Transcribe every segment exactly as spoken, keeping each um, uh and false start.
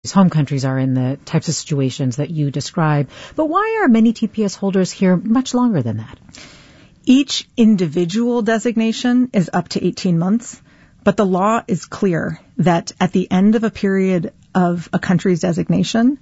home countries are in the types of situations that you describe. But why are many T P S holders here much longer than that? Each individual designation is up to eighteen months, but the law is clear that at the end of a period of a country's designation,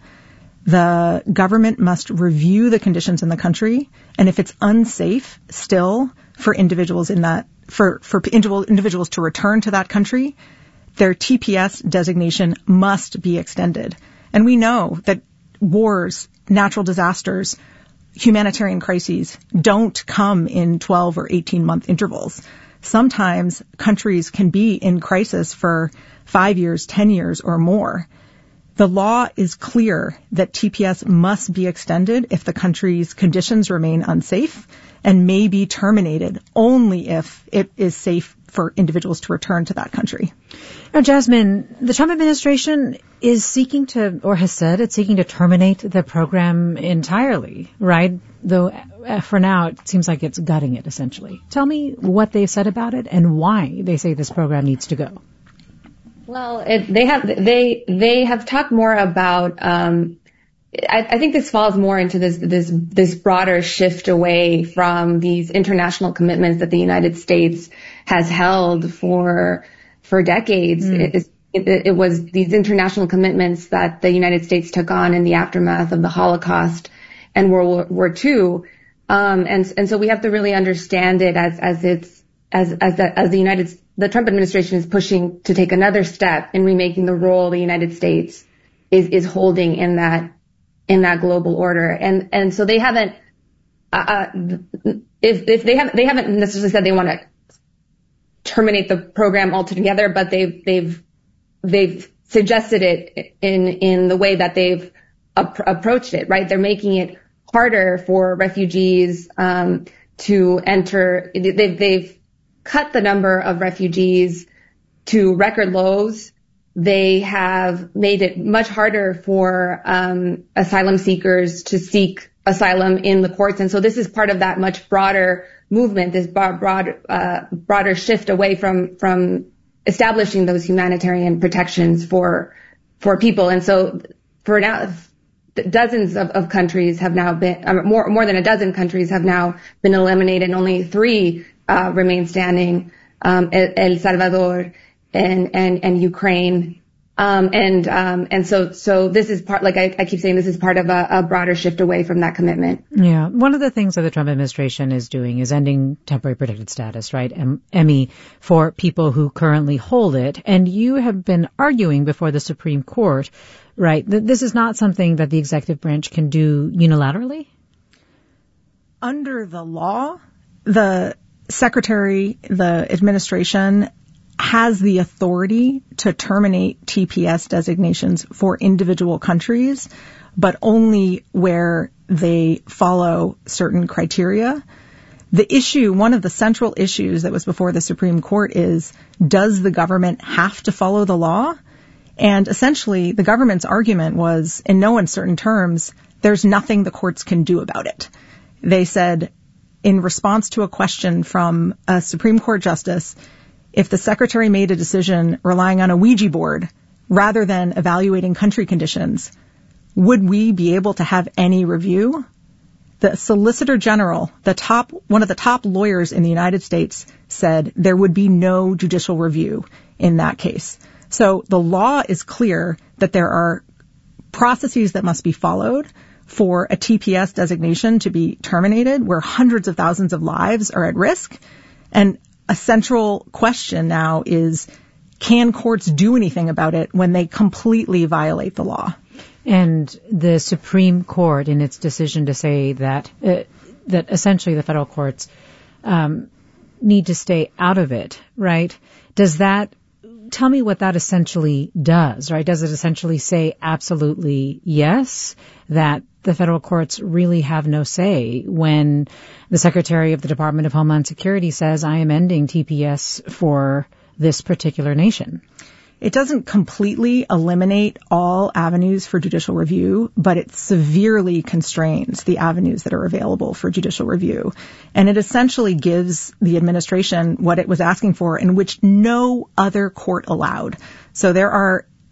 the government must review the conditions in the country, and if it's unsafe still for individuals in that, for, for individuals to return to that country, their T P S designation must be extended. And we know that wars, natural disasters, humanitarian crises don't come in twelve or eighteen month intervals. Sometimes countries can be in crisis for five years, ten years or more. The law is clear that T P S must be extended if the country's conditions remain unsafe and may be terminated only if it is safe for individuals to return to that country. Now, Jasmine, the Trump administration is seeking to, or has said it's seeking to terminate the program entirely, right? Though uh, for now it seems like it's gutting it, essentially. Tell me what they've said about it and why they say this program needs to go. Well, it, they have they they have talked more about. Um, I, I think this falls more into this this this broader shift away from these international commitments that the United States has held for for decades. Mm. It, it, it was these international commitments that the United States took on in the aftermath of the Holocaust and World War Two, um, and and so we have to really understand it as as it's as as the, as the United the Trump administration is pushing to take another step in remaking the role the United States is is holding in that in that global order, and and so they haven't uh, if if they haven't they haven't necessarily said they want to terminate the program altogether, but they've they've they've suggested it in in the way that they've ap- approached it. Right, they're making it harder for refugees um, to enter. They've they've cut the number of refugees to record lows. They have made it much harder for um, asylum seekers to seek asylum in the courts, and so this is part of that much broader movement, this broad, broad uh, broader shift away from from establishing those humanitarian protections for for people. And so, for now, dozens of, of countries have now been uh, more more than a dozen countries have now been eliminated, and only three uh, remain standing: um, El, El Salvador and and and Ukraine. Um, and, um, and so, so this is part, like I, I keep saying, this is part of a, a broader shift away from that commitment. Yeah. One of the things that the Trump administration is doing is ending temporary protected status, right? M- Emmy, for people who currently hold it. And you have been arguing before the Supreme Court, right, that this is not something that the executive branch can do unilaterally? Under the law, the secretary, the administration has the authority to terminate T P S designations for individual countries, but only where they follow certain criteria. The issue, one of the central issues that was before the Supreme Court is, does the government have to follow the law? And essentially, the government's argument was, in no uncertain terms, there's nothing the courts can do about it. They said, in response to a question from a Supreme Court justice, if the secretary made a decision relying on a Ouija board rather than evaluating country conditions, would we be able to have any review? The Solicitor General, the top, one of the top lawyers in the United States, said there would be no judicial review in that case. So the law is clear that there are processes that must be followed for a T P S designation to be terminated, where hundreds of thousands of lives are at risk. And a central question now is, can courts do anything about it when they completely violate the law? And the Supreme Court, in its decision to say that uh, that essentially the federal courts um, need to stay out of it, right? Does that tell me what that essentially does, right? Does it essentially say absolutely yes, that the federal courts really have no say when the Secretary of the Department of Homeland Security says, I am ending T P S for this particular nation? It doesn't completely eliminate all avenues for judicial review, but it severely constrains the avenues that are available for judicial review. And it essentially gives the administration what it was asking for, and which no other court allowed. So there are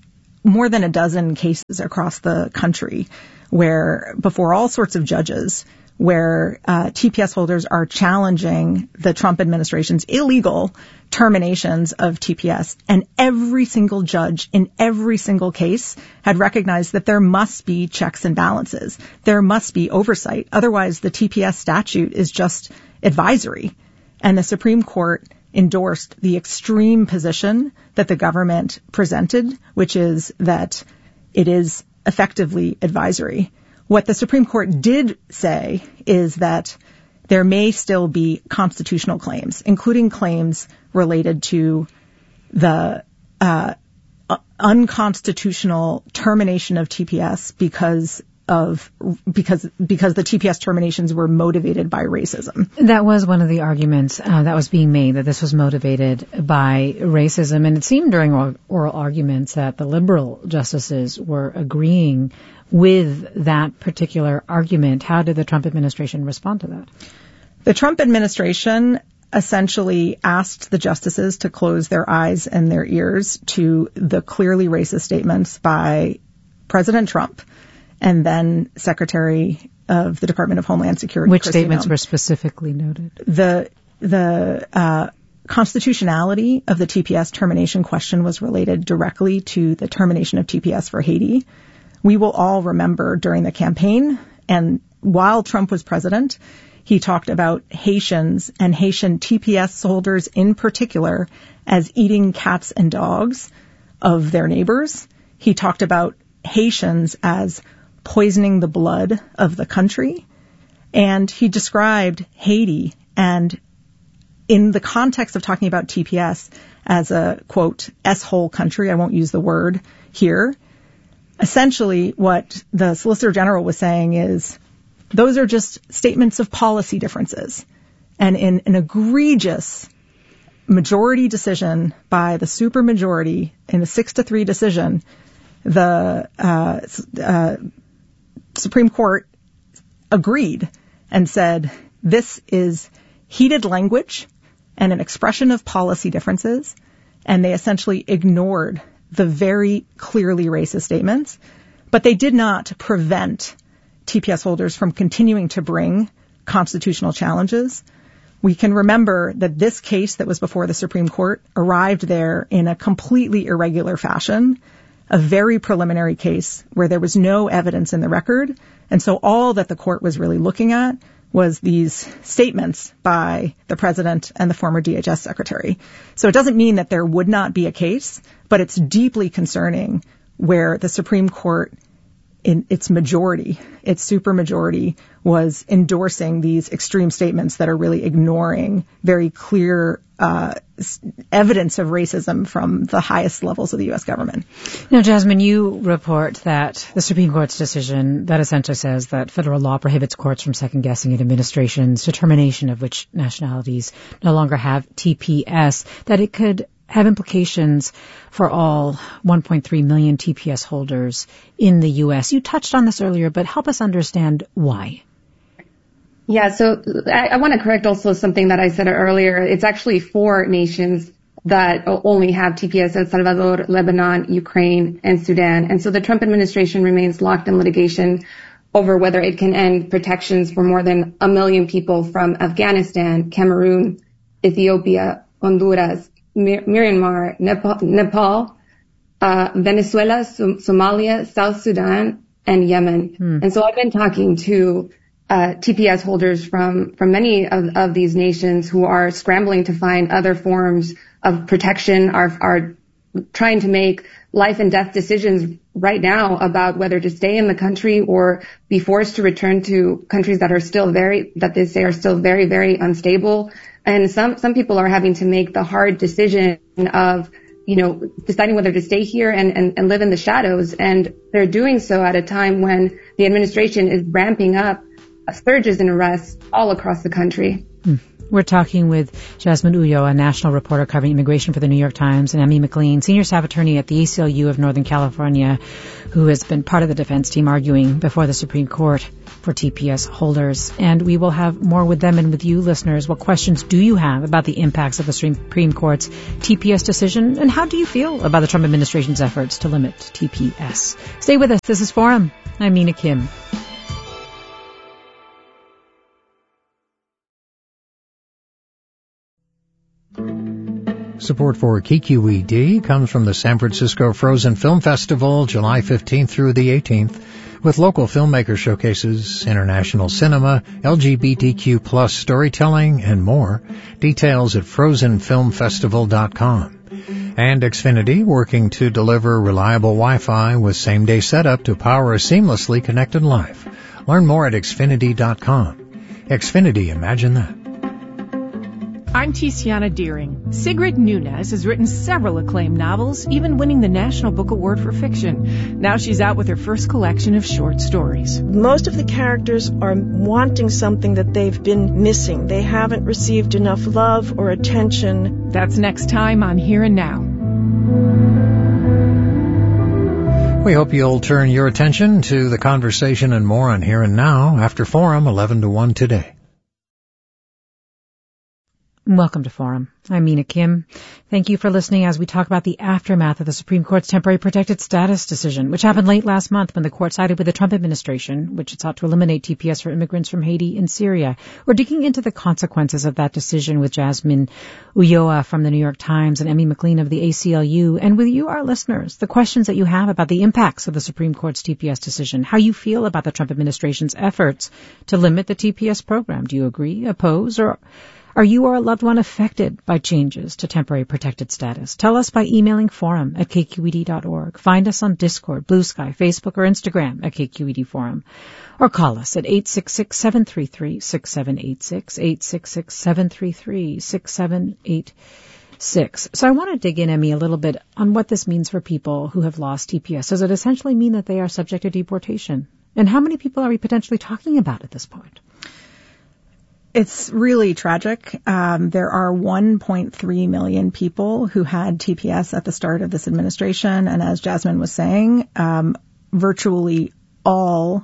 more than a dozen cases across the country where, before all sorts of judges, where uh, T P S holders are challenging the Trump administration's illegal terminations of T P S. And every single judge in every single case had recognized that there must be checks and balances. There must be oversight. Otherwise, the T P S statute is just advisory. And the Supreme Court endorsed the extreme position that the government presented, which is that it is effectively advisory. What the Supreme Court did say is that there may still be constitutional claims, including claims related to the uh, unconstitutional termination of T P S because of because because the T P S terminations were motivated by racism. That was one of the arguments uh, that was being made, that this was motivated by racism. And it seemed during oral, oral arguments that the liberal justices were agreeing with that particular argument. How did the Trump administration respond to that? The Trump administration essentially asked the justices to close their eyes and their ears to the clearly racist statements by President Trump and then Secretary of the Department of Homeland Security. Which Kristi statements Noem. were specifically noted? The the uh, constitutionality of the T P S termination question was related directly to the termination of T P S for Haiti. We will all remember during the campaign and while Trump was president, he talked about Haitians and Haitian T P S holders in particular as eating cats and dogs of their neighbors. He talked about Haitians as poisoning the blood of the country. And he described Haiti and in the context of talking about T P S as a, quote, S-hole country, I won't use the word here. Essentially, what the Solicitor General was saying is those are just statements of policy differences. And in an egregious majority decision by the supermajority in a six to three decision, the uh, uh, Supreme Court agreed and said this is heated language and an expression of policy differences, and they essentially ignored the very clearly racist statements, but they did not prevent T P S holders from continuing to bring constitutional challenges. We can remember that this case that was before the Supreme Court arrived there in a completely irregular fashion, a very preliminary case where there was no evidence in the record. And so all that the court was really looking at was these statements by the president and the former D H S secretary. So it doesn't mean that there would not be a case, but it's deeply concerning where the Supreme Court in its majority, its supermajority, was endorsing these extreme statements that are really ignoring very clear uh, evidence of racism from the highest levels of the U S government. Now, Jasmine, you report that the Supreme Court's decision that essentially says that federal law prohibits courts from second-guessing an administration's determination of which nationalities no longer have T P S, that it could have implications for all one point three million T P S holders in the U S. You touched on this earlier, but help us understand why. Yeah, so I, I want to correct also something that I said earlier. It's actually four nations that only have T P S: El Salvador, Lebanon, Ukraine, and Sudan. And so the Trump administration remains locked in litigation over whether it can end protections for more than a million people from Afghanistan, Cameroon, Ethiopia, Honduras, Myanmar, Nepal, Nepal uh, Venezuela, Som- Somalia, South Sudan, and Yemen. Hmm. And so I've been talking to uh, T P S holders from, from many of, of these nations who are scrambling to find other forms of protection, are, are trying to make life and death decisions right now about whether to stay in the country or be forced to return to countries that are still very, that they say are still very, very unstable. And some, some people are having to make the hard decision of, you know, deciding whether to stay here and, and, and live in the shadows. And they're doing so at a time when the administration is ramping up surges in arrests all across the country. We're talking with Jasmine Ulloa, a national reporter covering immigration for the New York Times, and Emmy McLean, senior staff attorney at the A C L U of Northern California, who has been part of the defense team arguing before the Supreme Court for T P S holders. And we will have more with them and with you, listeners. What questions do you have about the impacts of the Supreme Court's T P S decision? And how do you feel about the Trump administration's efforts to limit T P S? Stay with us. This is Forum. I'm Mina Kim. Support for K Q E D comes from the San Francisco Frozen Film Festival, July fifteenth through the eighteenth, with local filmmaker showcases, international cinema, L G B T Q plus storytelling, and more. Details at frozen film festival dot com. And Xfinity, working to deliver reliable Wi-Fi with same-day setup to power a seamlessly connected life. Learn more at xfinity dot com. Xfinity, imagine that. I'm Tiziana Deering. Sigrid Nunez has written several acclaimed novels, even winning the National Book Award for Fiction. Now she's out with her first collection of short stories. Most of the characters are wanting something that they've been missing. They haven't received enough love or attention. That's next time on Here and Now. We hope you'll turn your attention to the conversation and more on Here and Now after Forum, eleven to one today. Welcome to Forum. I'm Mina Kim. Thank you for listening as we talk about the aftermath of the Supreme Court's temporary protected status decision, which happened late last month when the court sided with the Trump administration, which it sought to eliminate T P S for immigrants from Haiti and Syria. We're digging into the consequences of that decision with Jasmine Ulloa from the New York Times and Emmy McLean of the A C L U, and with you, our listeners, the questions that you have about the impacts of the Supreme Court's T P S decision, how you feel about the Trump administration's efforts to limit the T P S program. Do you agree, oppose, or are you or a loved one affected by changes to temporary protected status? Tell us by emailing forum at k q e d dot org. Find us on Discord, Blue Sky, Facebook, or Instagram at K Q E D Forum. Or call us at eight six six, seven three three, six seven eight six, eight six six, seven three three, six seven eight six. So I want to dig in, Emmy, a little bit on what this means for people who have lost T P S. Does it essentially mean that they are subject to deportation? And how many people are we potentially talking about at this point? It's really tragic. Um, there are one point three million people who had T P S at the start of this administration. And as Jasmine was saying, um, virtually all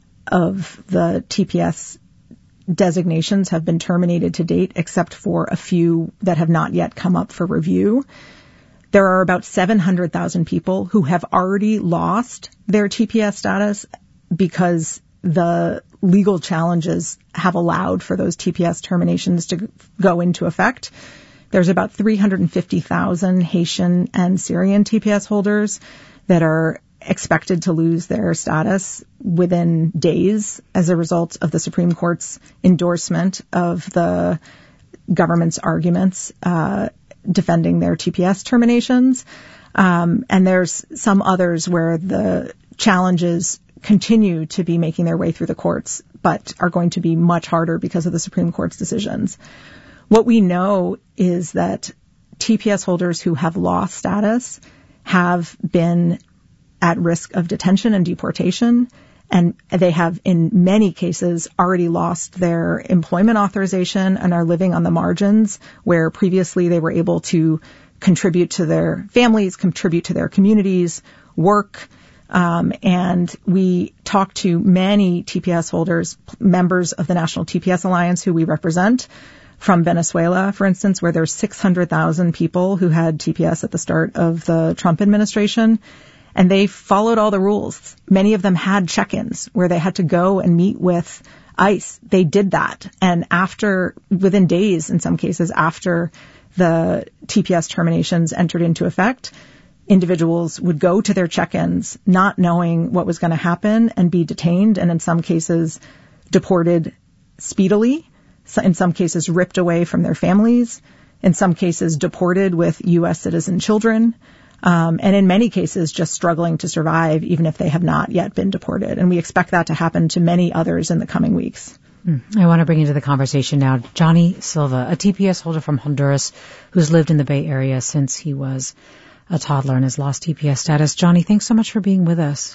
of the T P S designations have been terminated to date, except for a few that have not yet come up for review. There are about seven hundred thousand people who have already lost their T P S status because the legal challenges have allowed for those T P S terminations to go into effect. There's about three hundred fifty thousand Haitian and Syrian T P S holders that are expected to lose their status within days as a result of the Supreme Court's endorsement of the government's arguments uh, defending their T P S terminations. Um, and there's some others where the challenges continue to be making their way through the courts, but are going to be much harder because of the Supreme Court's decisions. What we know is that T P S holders who have lost status have been at risk of detention and deportation, and they have, in many cases, already lost their employment authorization and are living on the margins where previously they were able to contribute to their families, contribute to their communities, work. Um, and we talked to many T P S holders, members of the National T P S Alliance who we represent from Venezuela, for instance, where there's six hundred thousand people who had T P S at the start of the Trump administration. And they followed all the rules. Many of them had check-ins where they had to go and meet with ICE. They did that. And after, within days, in some cases, after the T P S terminations entered into effect, individuals would go to their check-ins not knowing what was going to happen and be detained, and in some cases deported speedily, in some cases ripped away from their families, in some cases deported with U S citizen children, um, and in many cases just struggling to survive even if they have not yet been deported. And we expect that to happen to many others in the coming weeks. I want to bring into the conversation now Johnny Silva, a T P S holder from Honduras who's lived in the Bay Area since he was a toddler and has lost T P S status. Johnny, thanks so much for being with us.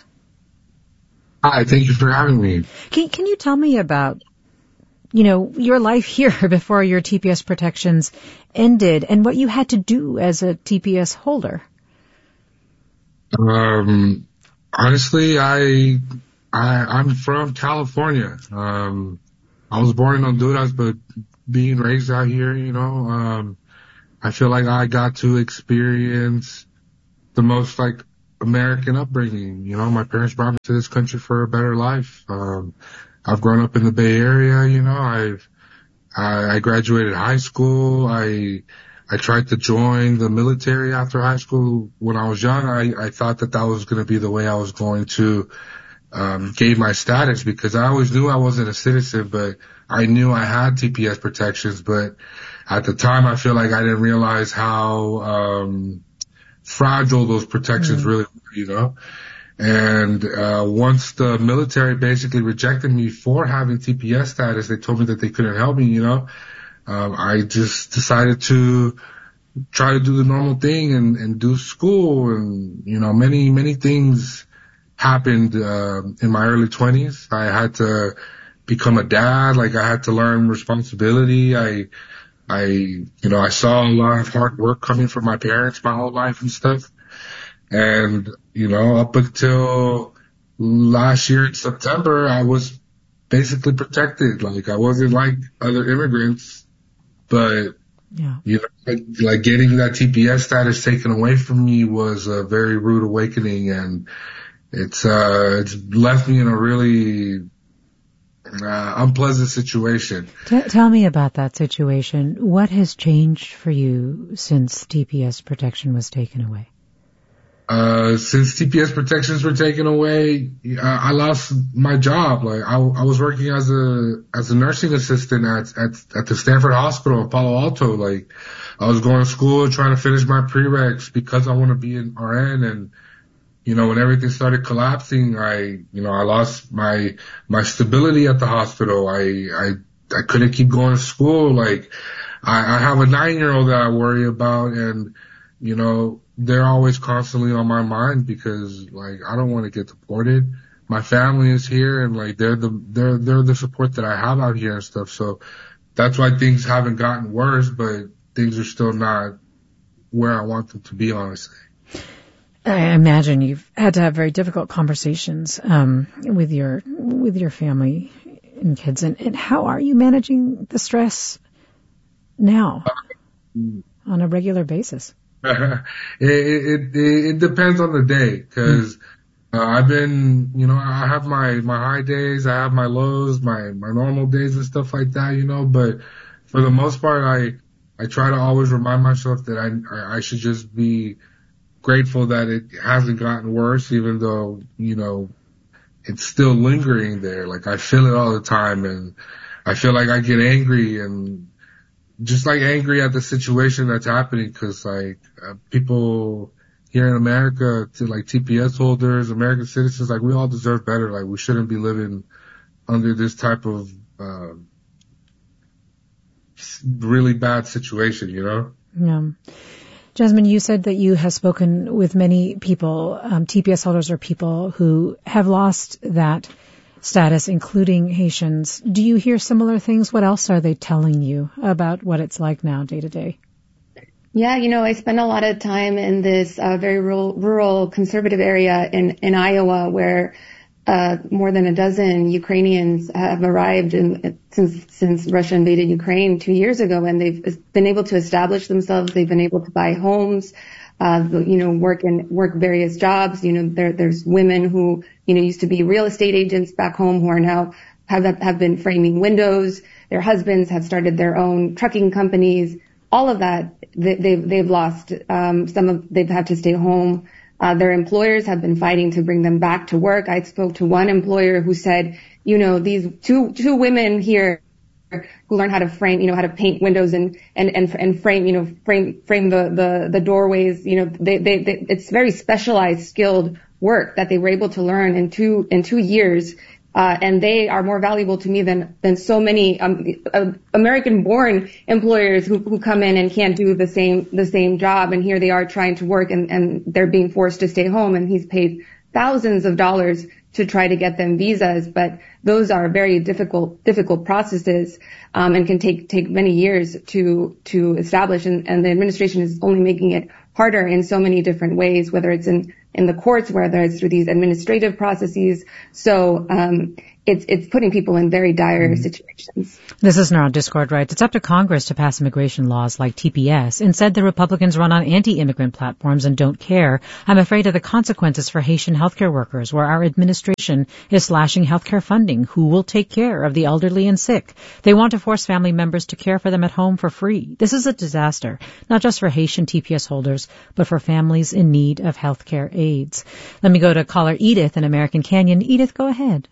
Hi, thank you for having me. Can, can you tell me about, you know, your life here before your T P S protections ended and what you had to do as a T P S holder? Um, honestly, I I, I'm from California. Um, I was born in Honduras, but being raised out here, you know, um, I feel like I got to experience the most like American upbringing. You know, my parents brought me to this country for a better life. Um, I've grown up in the Bay Area, you know, I've, I, I graduated high school. I, I tried to join the military after high school. When I was young, I, I thought that that was going to be the way I was going to, um, gain my status, because I always knew I wasn't a citizen, but I knew I had T P S protections. But at the time, I feel like I didn't realize how, um, fragile those protections mm-hmm. really were, you know? And, uh, once the military basically rejected me for having T P S status, they told me that they couldn't help me, you know? Um, I just decided to try to do the normal thing and, and do school, and, you know, many, many things happened, uh, in my early twenties. I had to become a dad. Like, I had to learn responsibility. I, I, you know, I saw a lot of hard work coming from my parents my whole life and stuff. And, you know, up until last year in September, I was basically protected. Like, I wasn't like other immigrants, but, yeah. you know, like, like getting that T P S status taken away from me was a very rude awakening, and it's, uh, it's left me in a really, uh, unpleasant situation. T- tell me about that situation. What has changed for you since T P S protection was taken away? Uh, since T P S protections were taken away, I, I lost my job. Like, I, I was working as a, as a nursing assistant at, at, at the Stanford Hospital in Palo Alto. Like, I was going to school trying to finish my prereqs because I want to be an R N. And, you know, when everything started collapsing, I, you know, I lost my, my stability at the hospital. I, I, I couldn't keep going to school. Like, I, I have a nine year old that I worry about, and, you know, they're always constantly on my mind because, like, I don't want to get deported. My family is here, and, like, they're the, they're, they're the support that I have out here and stuff. So that's why things haven't gotten worse, but things are still not where I want them to be, honestly. I imagine you've had to have very difficult conversations, um, with your, with your family and kids. And, and how are you managing the stress now on a regular basis? it, it, it depends on the day, cause, uh, I've been, you know, I have my, my high days, I have my lows, my, my normal days and stuff like that, you know, but for the most part, I, I try to always remind myself that I, I should just be grateful that it hasn't gotten worse, even though, you know, it's still lingering there. Like, I feel it all the time, and I feel like I get angry, and just like angry at the situation that's happening, because like uh, people here in America, to like T P S holders, American citizens, like we all deserve better. Like, we shouldn't be living under this type of uh, really bad situation, you know? Yeah. Jasmine, you said that you have spoken with many people, um, T P S holders or people who have lost that status, including Haitians. Do you hear similar things? What else are they telling you about what it's like now day to day? Yeah, you know, I spend a lot of time in this uh, very rural, rural conservative area in, in Iowa where uh, more than a dozen Ukrainians have arrived in, since, since Russia invaded Ukraine two years ago, and they've been able to establish themselves. They've been able to buy homes, uh, you know, work in, work various jobs. You know, there, there's women who, you know, used to be real estate agents back home who are now have, have been framing windows. Their husbands have started their own trucking companies. All of that, they, they've, they've lost, um, some of, they've had to stay home. Uh, their employers have been fighting to bring them back to work. I spoke to one employer who said, you know, these two, two women here who learn how to frame, you know, how to paint windows and, and, and, and frame, you know, frame, frame the, the, the doorways, you know, they, they, they, it's very specialized, skilled work that they were able to learn in two, in two years. Uh, and they are more valuable to me than, than so many, um, uh, American-born employers who, who come in and can't do the same, the same job. And here they are trying to work, and, and they're being forced to stay home. And he's paid thousands of dollars to try to get them visas. But those are very difficult, difficult processes, um, and can take, take many years to, to establish. And, and the administration is only making it harder in so many different ways, whether it's in, in the courts, whether it's through these administrative processes. So, um, it's, it's putting people in very dire mm-hmm. situations. This is Neuron Discord writes, it's up to Congress to pass immigration laws like T P S. Instead, the Republicans run on anti-immigrant platforms and don't care. I'm afraid of the consequences for Haitian healthcare workers, where our administration is slashing healthcare funding. Who will take care of the elderly and sick? They want to force family members to care for them at home for free. This is a disaster, not just for Haitian T P S holders, but for families in need of healthcare aids. Let me go to caller Edith in American Canyon. Edith, go ahead.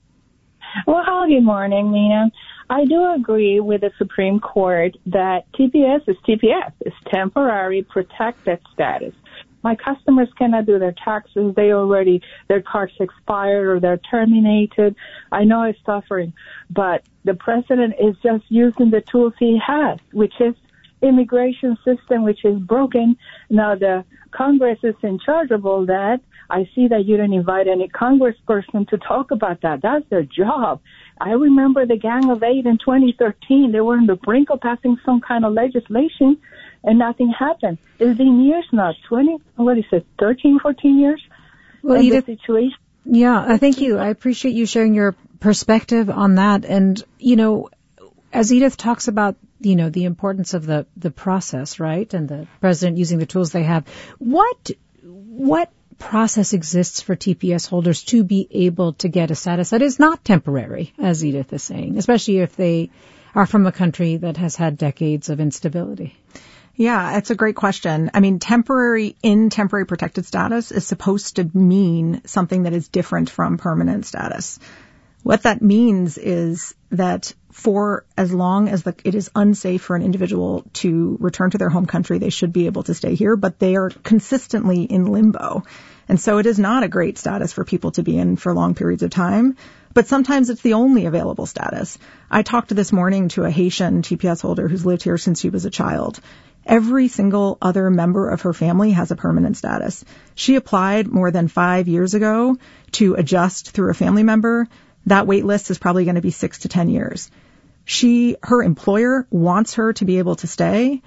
Well, good morning, Lena. I do agree with the Supreme Court that T P S is T P S. It's temporary protected status. My customers cannot do their taxes. They already, their cards expired or they're terminated. I know it's suffering, but the president is just using the tools he has, which is immigration system, which is broken. Now the Congress is in charge of all that. I see that you didn't invite any congressperson to talk about that. That's their job. I remember the Gang of Eight in twenty thirteen. They were on the brink of passing some kind of legislation, and nothing happened. It's been years now, twenty, what is it, thirteen, fourteen years? Well, in Edith, the situation. Yeah, thank you. I appreciate you sharing your perspective on that. And, you know, as Edith talks about, you know, the importance of the, the process, right, and the president using the tools they have, what, what process exists for T P S holders to be able to get a status that is not temporary, as Edith is saying, especially if they are from a country that has had decades of instability? Yeah, it's a great question. I mean, temporary in temporary protected status is supposed to mean something that is different from permanent status. What that means is that for as long as the, it is unsafe for an individual to return to their home country, they should be able to stay here, but they are consistently in limbo. And so it is not a great status for people to be in for long periods of time, but sometimes it's the only available status. I talked this morning to a Haitian T P S holder who's lived here since she was a child. Every single other member of her family has a permanent status. She applied more than five years ago to adjust through a family member. That wait list is probably going to be six to ten years. She, her employer wants her to be able to stay,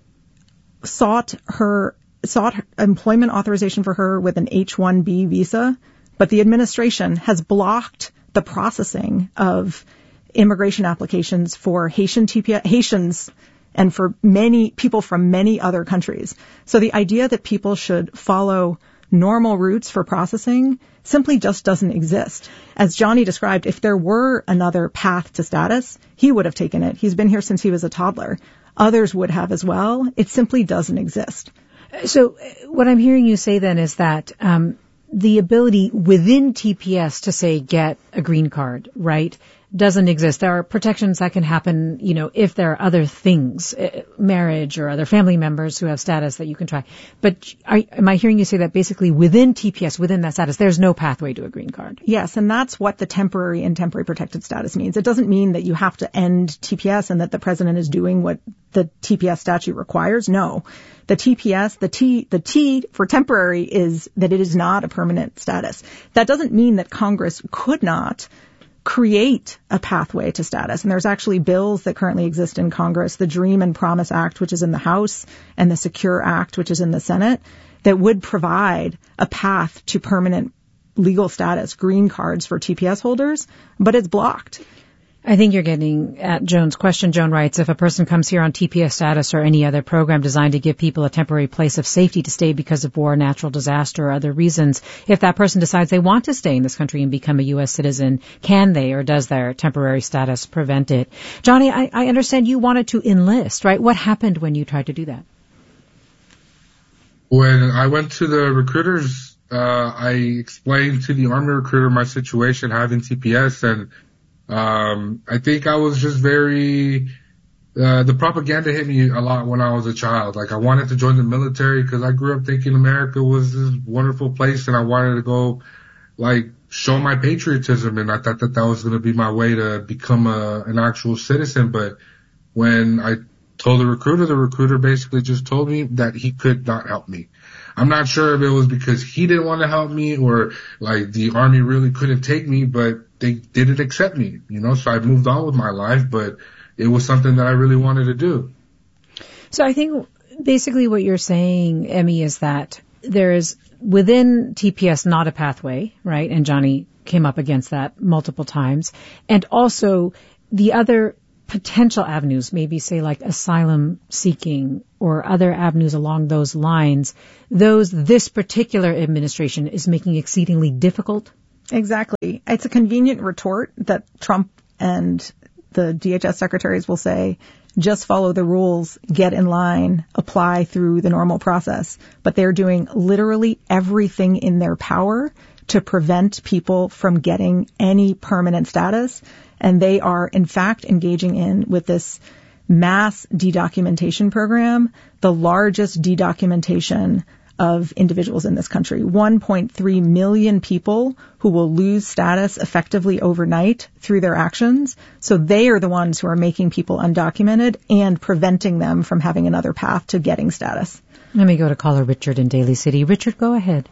sought her, sought employment authorization for her with an H one B visa, but the administration has blocked the processing of immigration applications for Haitian T P S, Haitians and for many people from many other countries. So the idea that people should follow normal routes for processing simply just doesn't exist. As Johnny described, if there were another path to status, he would have taken it. He's been here since he was a toddler. Others would have as well. It simply doesn't exist. So what I'm hearing you say then is that um, the ability within T P S to, say, get a green card, right, doesn't exist. There are protections that can happen, you know, if there are other things, uh, marriage or other family members who have status that you can try. But are, am I hearing you say that basically within T P S, within that status, there's no pathway to a green card? Yes, and that's what the temporary and temporary protected status means. It doesn't mean that you have to end T P S and that the president is doing what the T P S statute requires. No. The T P S, the T, the T for temporary is that it is not a permanent status. That doesn't mean that Congress could not create a pathway to status. And there's actually bills that currently exist in Congress, the Dream and Promise Act, which is in the House, and the Secure Act, which is in the Senate, that would provide a path to permanent legal status, green cards for T P S holders, but it's blocked. I think you're getting at Joan's question. Joan writes, if a person comes here on T P S status or any other program designed to give people a temporary place of safety to stay because of war, natural disaster, or other reasons, if that person decides they want to stay in this country and become a U S citizen, can they or does their temporary status prevent it? Johnny, I, I understand you wanted to enlist, right? What happened when you tried to do that? When I went to the recruiters, uh, I explained to the Army recruiter my situation having T P S, and Um, I think I was just very, uh, the propaganda hit me a lot when I was a child. Like, I wanted to join the military because I grew up thinking America was this wonderful place, and I wanted to go, like, show my patriotism, and I thought that that was going to be my way to become a, an actual citizen. But when I told the recruiter, the recruiter basically just told me that he could not help me. I'm not sure if it was because he didn't want to help me or, like, the Army really couldn't take me, but they didn't accept me, you know, so I moved on with my life, but it was something that I really wanted to do. So I think basically what you're saying, Emmy, is that there is within T P S not a pathway, right? And Johnny came up against that multiple times. And also the other potential avenues, maybe say like asylum seeking or other avenues along those lines, those this particular administration is making exceedingly difficult. Exactly. It's a convenient retort that Trump and the D H S secretaries will say, just follow the rules, get in line, apply through the normal process. But they're doing literally everything in their power to prevent people from getting any permanent status. And they are, in fact, engaging in with this mass dedocumentation program, the largest dedocumentation of individuals in this country. one point three million people who will lose status effectively overnight through their actions. So they are the ones who are making people undocumented and preventing them from having another path to getting status. Let me go to caller Richard in Daly City. Richard, go ahead.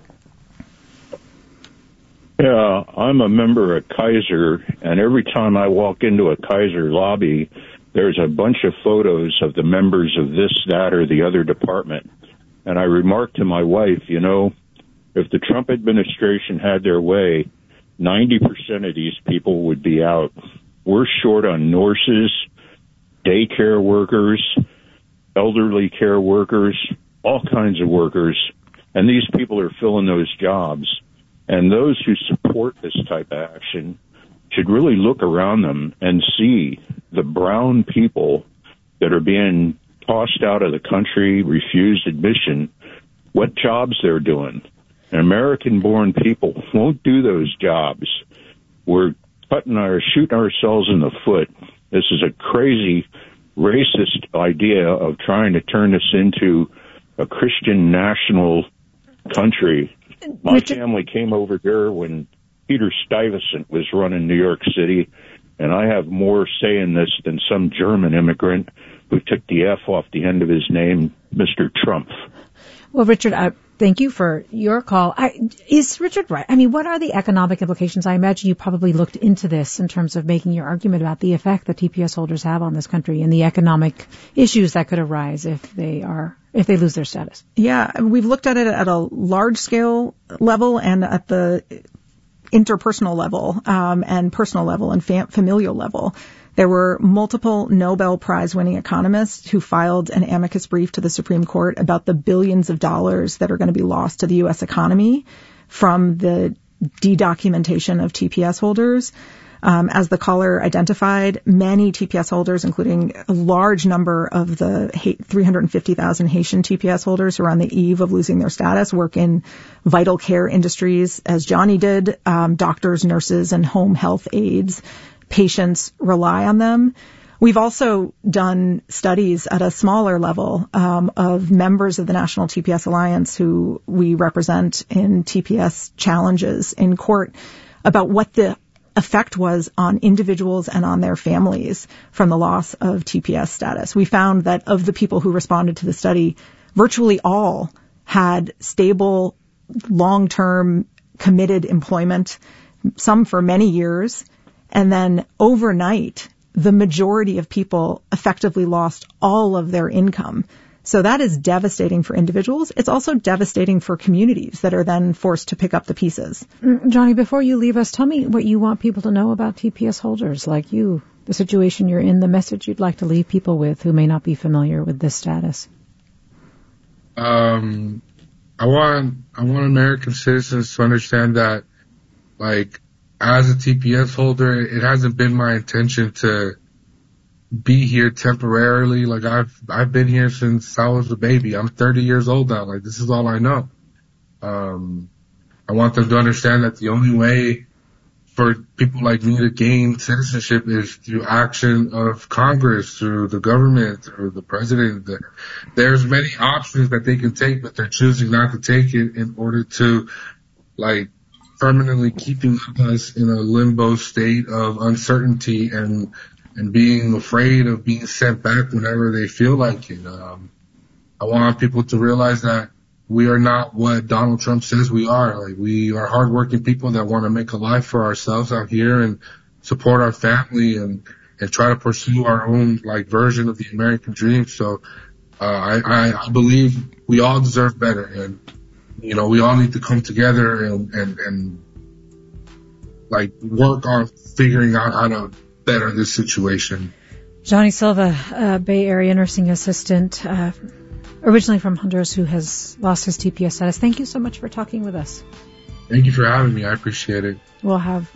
Yeah, I'm a member of Kaiser, and every time I walk into a Kaiser lobby, there's a bunch of photos of the members of this, that, or the other department. And I remarked to my wife, you know, if the Trump administration had their way, ninety percent of these people would be out. We're short on nurses, daycare workers, elderly care workers, all kinds of workers. And these people are filling those jobs. And those who support this type of action should really look around them and see the brown people that are being tossed out of the country, refused admission, what jobs they're doing. And American-born people won't do those jobs. We're cutting our, shooting ourselves in the foot. This is a crazy, racist idea of trying to turn this into a Christian national country. My Richard, family came over here when Peter Stuyvesant was running New York City, and I have more say in this than some German immigrant who took the F off the end of his name, Mister Trump. Well, Richard, uh, thank you for your call. I, is Richard right? I mean, what are the economic implications? I imagine you probably looked into this in terms of making your argument about the effect that T P S holders have on this country and the economic issues that could arise if they are if they lose their status. Yeah, we've looked at it at a large scale level and at the interpersonal level um, and personal level and fam- familial level. There were multiple Nobel Prize-winning economists who filed an amicus brief to the Supreme Court about the billions of dollars that are going to be lost to the U S economy from the dedocumentation of T P S holders. Um, as the caller identified, many T P S holders, including a large number of the three hundred fifty thousand Haitian T P S holders who are on the eve of losing their status, work in vital care industries, as Johnny did, um, doctors, nurses, and home health aides. Patients rely on them. We've also done studies at a smaller level um, of members of the National T P S Alliance who we represent in T P S challenges in court about what the effect was on individuals and on their families from the loss of T P S status. We found that of the people who responded to the study, virtually all had stable, long-term, committed employment, some for many years. And then overnight, the majority of people effectively lost all of their income. So that is devastating for individuals. It's also devastating for communities that are then forced to pick up the pieces. Johnny, before you leave us, tell me what you want people to know about T P S holders like you, the situation you're in, the message you'd like to leave people with who may not be familiar with this status. Um, I want, I want American citizens to understand that, like, as a T P S holder, it hasn't been my intention to be here temporarily. Like I've, I've been here since I was a baby. I'm thirty years old now. Like this is all I know. Um, I want them to understand that the only way for people like me to gain citizenship is through action of Congress, through the government, through the president. There's many options that they can take, but they're choosing not to take it in order to, like, permanently keeping us in a limbo state of uncertainty and and being afraid of being sent back whenever they feel like it. Um, I want people to realize that we are not what Donald Trump says we are. Like we are hardworking people that want to make a life for ourselves out here and support our family and and try to pursue our own like version of the American dream. So Uh, I, I, I believe we all deserve better, and you know, we all need to come together and and, and like work on figuring out how to better this situation. Johnny Silva, uh, Bay Area nursing assistant, uh, originally from Honduras, who has lost his T P S status. Thank you so much for talking with us. Thank you for having me. I appreciate it. We'll have